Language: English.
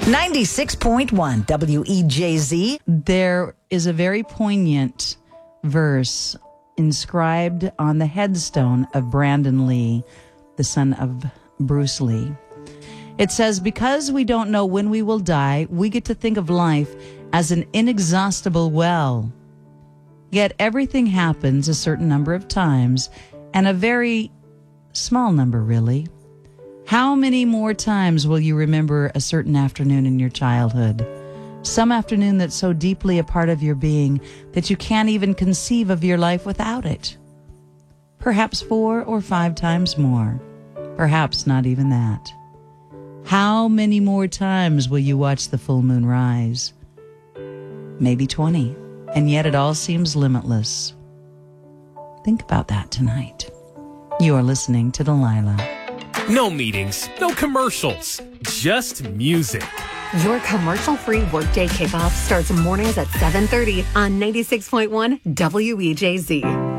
96.1 WEJZ. There is a very poignant verse inscribed on the headstone of Brandon Lee, the son of Bruce Lee. It says, because we don't know when we will die, we get to think of life as an inexhaustible well. Yet everything happens a certain number of times, and a very small number, really. How many more times will you remember a certain afternoon in your childhood? Some afternoon that's so deeply a part of your being that you can't even conceive of your life without it. Perhaps 4 or 5 times more. Perhaps not even that. How many more times will you watch the full moon rise? Maybe 20, and yet it all seems limitless. Think about that tonight. You are listening to Delilah. No meetings, no commercials, just music. Your commercial-free workday kickoff starts mornings at 7:30 on 96.1 WEJZ.